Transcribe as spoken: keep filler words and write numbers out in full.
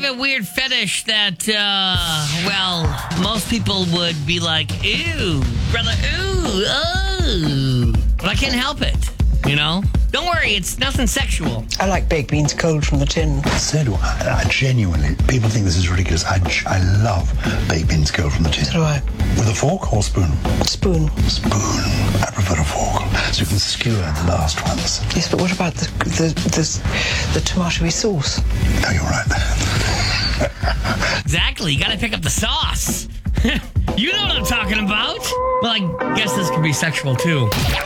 a weird fetish that, uh, well, most people would be like, ew, brother, ooh, oh. But I can't help it, you know? Don't worry, it's nothing sexual. I like baked beans cold from the tin. So do I. I genuinely, people think this is ridiculous. I, I love baked beans cold from the tin. So do I. With a fork or spoon? Spoon. Spoon. I prefer a fork, so you can skewer the last ones. Yes, but what about the the the, the tomatoey sauce? Oh, you're right. Exactly, you gotta pick up the sauce. You know what I'm talking about. Well, I guess this could be sexual, too.